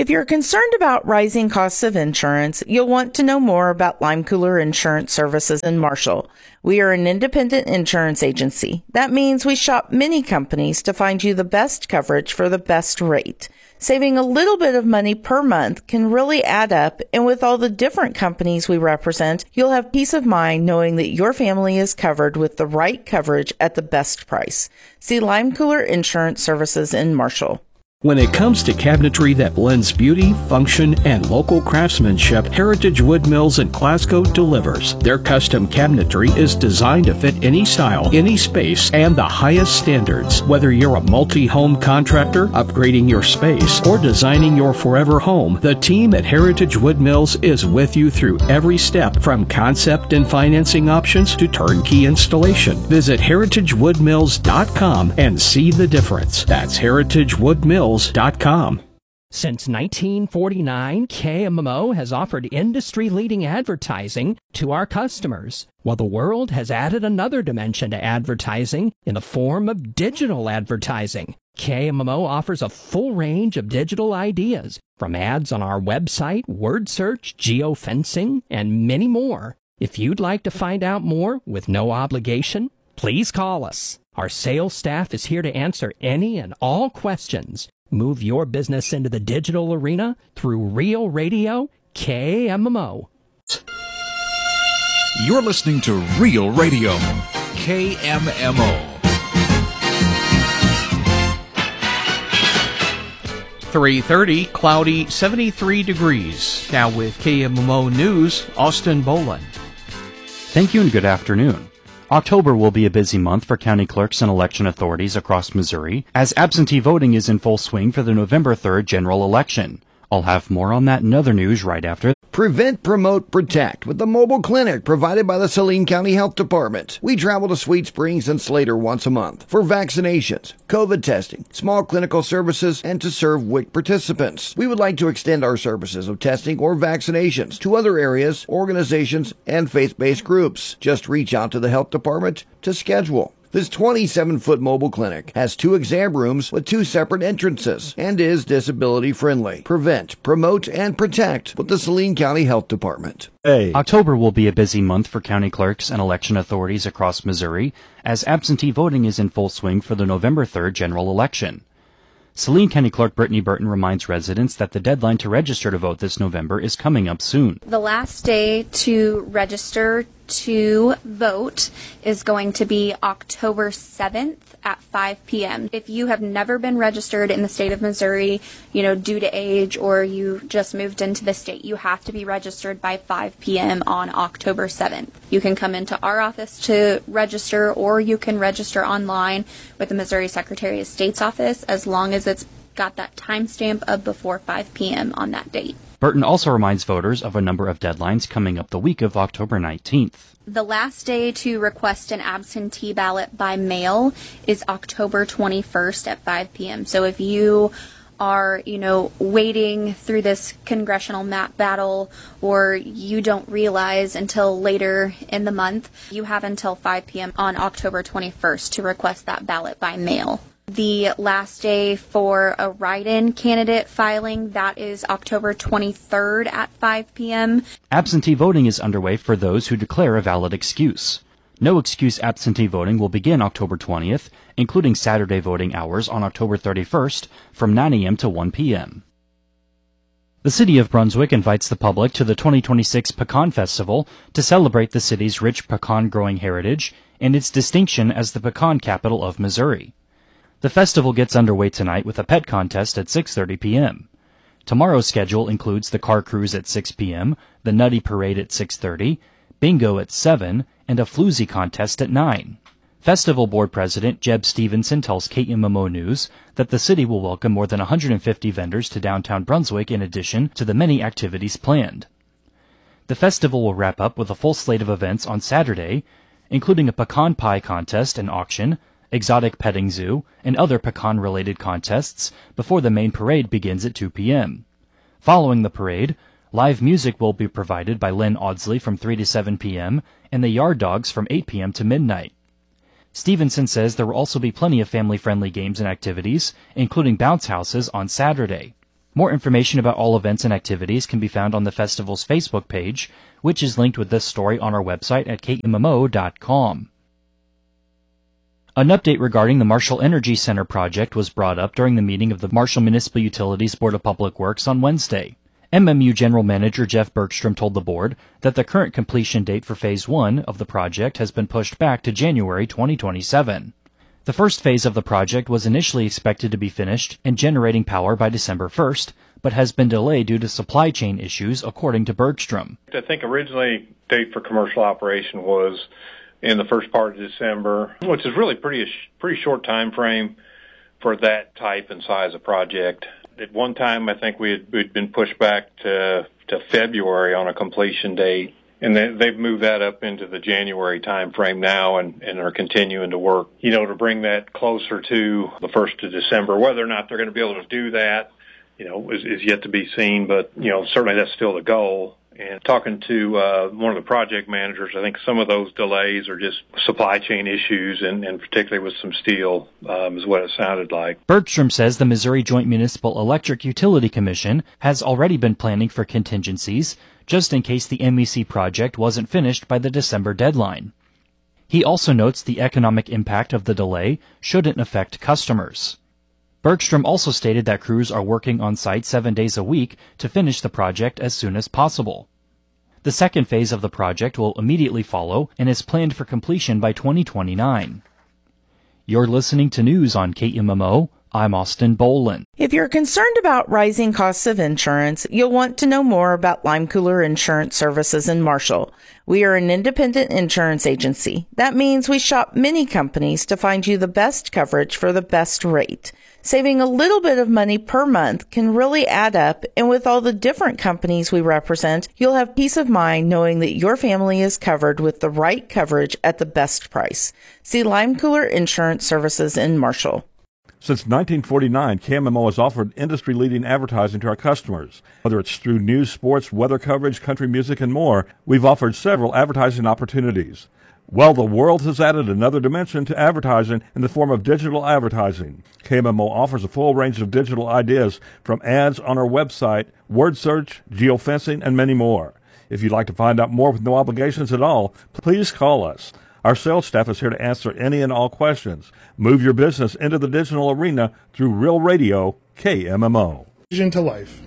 If you're concerned about rising costs of insurance, you'll want to know more about Lime Cooler Insurance Services in Marshall. We are an independent insurance agency. That means we shop many companies to find you the best coverage for the best rate. Saving a little bit of money per month can really add up, and with all the different companies we represent, you'll have peace of mind knowing that your family is covered with the right coverage at the best price. See Lime Cooler Insurance Services in Marshall. When it comes to cabinetry that blends beauty, function, and local craftsmanship, Heritage Wood Mills in Glasgow delivers. Their custom cabinetry is designed to fit any style, any space, and the highest standards. Whether you're a multi-home contractor, upgrading your space, or designing your forever home, the team at Heritage Wood Mills is with you through every step, from concept and financing options to turnkey installation. Visit heritagewoodmills.com and see the difference. That's heritagewoodmills.com. Since 1949, KMMO has offered industry-leading advertising to our customers, while the world has added another dimension to advertising in the form of digital advertising. KMMO offers a full range of digital ideas, from ads on our website, word search, geofencing, and many more. If you'd like to find out more with no obligation, please call us. Our sales staff is here to answer any and all questions. Move your business into the digital arena through Real Radio KMMO. You're listening to Real Radio KMMO. 3:30, cloudy, 73 degrees. Now with KMMO News, Austin Boland. Thank you and good afternoon. October will be a busy month for county clerks and election authorities across Missouri, as absentee voting is in full swing for the November 3rd general election. I'll have more on that and other news right after. Prevent, Promote, Protect with the mobile clinic provided by the Saline County Health Department. We travel to Sweet Springs and Slater once a month for vaccinations, COVID testing, small clinical services, and to serve WIC participants. We would like to extend our services of testing or vaccinations to other areas, organizations, and faith-based groups. Just reach out to the Health Department to schedule. This 27-foot mobile clinic has 2 exam rooms with 2 separate entrances and is disability-friendly. Prevent, Promote, and Protect with the Saline County Health Department. October will be a busy month for county clerks and election authorities across Missouri, as absentee voting is in full swing for the November 3rd general election. Saline County Clerk Brittany Burton reminds residents that the deadline to register to vote this November is coming up soon. The last day to register to vote is going to be October 7th at 5 p.m. If you have never been registered in the state of Missouri, due to age, or you just moved into the state, you have to be registered by 5 p.m. on October 7th. You can come into our office to register, or you can register online with the Missouri Secretary of State's office, as long as it's got that timestamp of before 5 p.m. on that date. Burton also reminds voters of a number of deadlines coming up the week of October 19th. The last day to request an absentee ballot by mail is October 21st at 5 p.m. So if you are, waiting through this congressional map battle, or you don't realize until later in the month, you have until 5 p.m. on October 21st to request that ballot by mail. The last day for a write-in candidate filing, that is October 23rd at 5 p.m. Absentee voting is underway for those who declare a valid excuse. No excuse absentee voting will begin October 20th, including Saturday voting hours on October 31st from 9 a.m. to 1 p.m. The City of Brunswick invites the public to the 2026 Pecan Festival to celebrate the city's rich pecan growing heritage and its distinction as the pecan capital of Missouri. The festival gets underway tonight with a pet contest at 6:30 p.m. Tomorrow's schedule includes the car cruise at 6 p.m., the Nutty Parade at 6:30, bingo at 7, and a floozy contest at 9. Festival Board President Jeb Stevenson tells KMMO News that the city will welcome more than 150 vendors to downtown Brunswick in addition to the many activities planned. The festival will wrap up with a full slate of events on Saturday, including a pecan pie contest and auction, exotic petting zoo, and other pecan-related contests before the main parade begins at 2 p.m. Following the parade, live music will be provided by Lynn Audsley from 3 to 7 p.m. and the Yard Dogs from 8 p.m. to midnight. Stevenson says there will also be plenty of family-friendly games and activities, including bounce houses on Saturday. More information about all events and activities can be found on the festival's Facebook page, which is linked with this story on our website at kmmo.com. An update regarding the Marshall Energy Center project was brought up during the meeting of the Marshall Municipal Utilities Board of Public Works on Wednesday. MMU General Manager Jeff Bergstrom told the board that the current completion date for Phase 1 of the project has been pushed back to January 2027. The first phase of the project was initially expected to be finished and generating power by December 1st, but has been delayed due to supply chain issues, according to Bergstrom. I think originally date for commercial operation was in the first part of December, which is really pretty short time frame for that type and size of project. At one time, I think we'd been pushed back to February on a completion date. And they've moved that up into the January time frame now and are continuing to work, to bring that closer to the 1st of December. Whether or not they're going to be able to do that, is yet to be seen. But, certainly that's still the goal. And talking to one of the project managers, I think some of those delays are just supply chain issues, and particularly with some steel, is what it sounded like. Bergstrom says the Missouri Joint Municipal Electric Utility Commission has already been planning for contingencies, just in case the MEC project wasn't finished by the December deadline. He also notes the economic impact of the delay shouldn't affect customers. Bergstrom also stated that crews are working on site 7 days a week to finish the project as soon as possible. The second phase of the project will immediately follow and is planned for completion by 2029. You're listening to news on KMMO. I'm Austin Bolin. If you're concerned about rising costs of insurance, you'll want to know more about Lime Cooler Insurance Services in Marshall. We are an independent insurance agency. That means we shop many companies to find you the best coverage for the best rate. Saving a little bit of money per month can really add up, and with all the different companies we represent, you'll have peace of mind knowing that your family is covered with the right coverage at the best price. See Lime Cooler Insurance Services in Marshall. Since 1949, KMMO has offered industry-leading advertising to our customers. Whether it's through news, sports, weather coverage, country music, and more, we've offered several advertising opportunities. Well, the world has added another dimension to advertising in the form of digital advertising. KMMO offers a full range of digital ideas from ads on our website, word search, geofencing, and many more. If you'd like to find out more with no obligations at all, please call us. Our sales staff is here to answer any and all questions. Move your business into the digital arena through Real Radio, KMMO. Vision to life.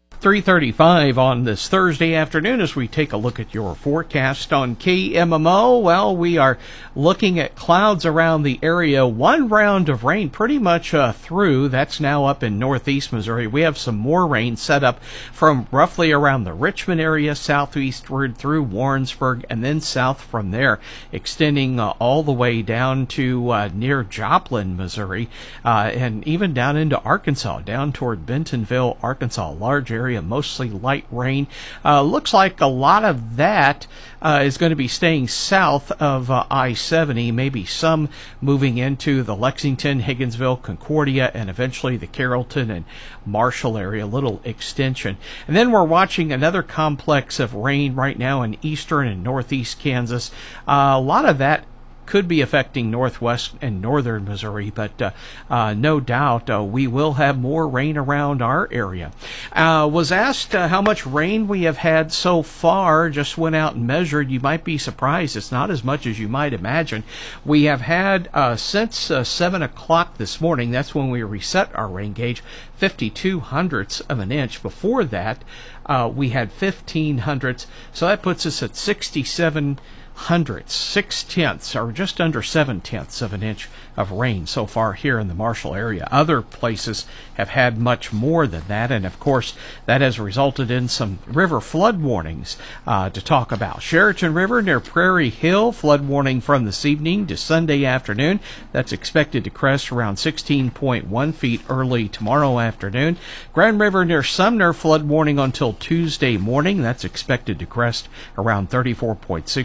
3:35 on this Thursday afternoon as we take a look at your forecast on KMMO. Well, we are looking at clouds around the area. One round of rain pretty much through. That's now up in northeast Missouri. We have some more rain set up from roughly around the Richmond area, southeastward through Warrensburg, and then south from there, extending all the way down to near Joplin, Missouri, and even down into Arkansas, down toward Bentonville, Arkansas. Large area, mostly light rain. Looks like a lot of that is going to be staying south of I-70, maybe some moving into the Lexington, Higginsville, Concordia, and eventually the Carrollton and Marshall area, a little extension. And then we're watching another complex of rain right now in eastern and northeast Kansas. A lot of that could be affecting northwest and northern Missouri, but no doubt we will have more rain around our area. Was asked how much rain we have had so far. Just went out and measured. You might be surprised. It's not as much as you might imagine. We have had since 7 o'clock this morning, that's when we reset our rain gauge, 52 hundredths of an inch. Before that, we had 15 hundredths, so that puts us at 67 hundredths, 6/10, or just under 7/10 of an inch of rain so far here in the Marshall area. Other places have had much more than that, and of course that has resulted in some river flood warnings to talk about. Sheraton River near Prairie Hill, flood warning from this evening to Sunday afternoon. That's expected to crest around 16.1 feet early tomorrow afternoon. Grand River near Sumner, flood warning until Tuesday morning. That's expected to crest around 34.6 feet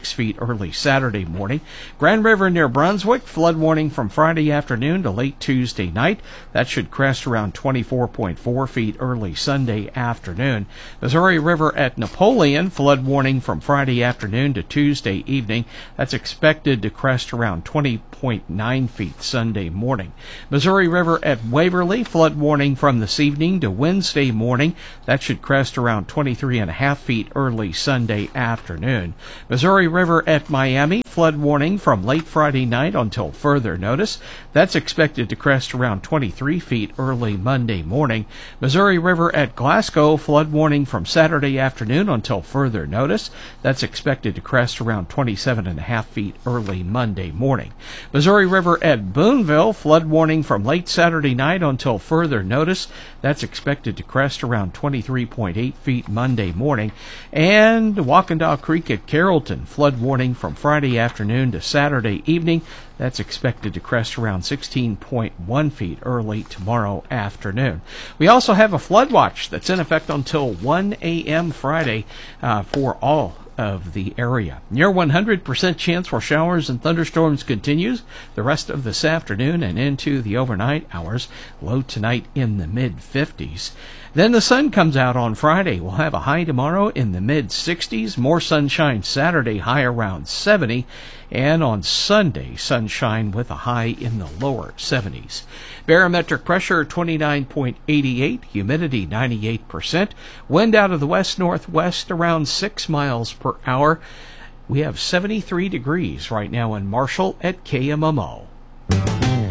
early Saturday morning. Grand River near Brunswick, flood warning from Friday afternoon to late Tuesday night. That should crest around 24.4 feet early Sunday afternoon. Missouri River at Napoleon, flood warning from Friday afternoon to Tuesday evening. That's expected to crest around 20.9 feet Sunday morning. Missouri River at Waverly, flood warning from this evening to Wednesday morning. That should crest around 23.5 feet early Sunday afternoon. Missouri River at Miami, flood warning from late Friday night until further notice. That's expected to crest around 23 feet early Monday morning. Missouri River at Glasgow, flood warning from Saturday afternoon until further notice. That's expected to crest around 27.5 feet early Monday morning. Missouri River at Boonville, flood warning from late Saturday night until further notice. That's expected to crest around 23.8 feet Monday morning. And Wakanda Creek at Carrollton, flood warning from Friday afternoon to Saturday evening. That's expected to crest around 16.1 feet early tomorrow afternoon. We also have a flood watch that's in effect until 1 a.m. Friday for all of the area. Near 100% chance for showers and thunderstorms continues the rest of this afternoon and into the overnight hours. Low tonight in the mid-50s. Then the sun comes out on Friday. We'll have a high tomorrow in the mid-60s. More sunshine Saturday, high around 70. And on Sunday, sunshine with a high in the lower 70s. Barometric pressure 29.88, humidity 98%, wind out of the west-northwest around 6 miles per hour. We have 73 degrees right now in Marshall at KMMO.